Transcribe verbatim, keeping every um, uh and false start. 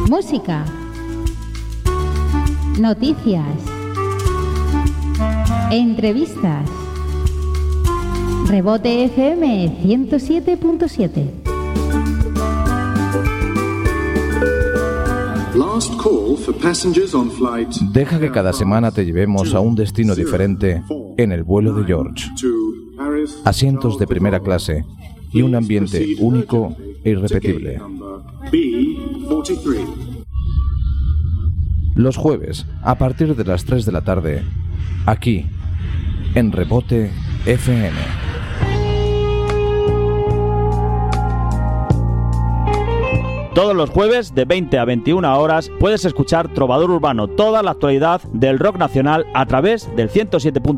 Música. Noticias. Entrevistas. Rebote F M ciento siete punto siete. Deja que cada semana te llevemos a un destino diferente en el vuelo de George. Asientos de primera clase y un ambiente único e irrepetible. Los jueves, a partir de las tres de la tarde, aquí, en Rebote F M. Todos los jueves de veinte a veintiuna horas puedes escuchar Trovador Urbano, toda la actualidad del rock nacional a través del ciento siete punto siete.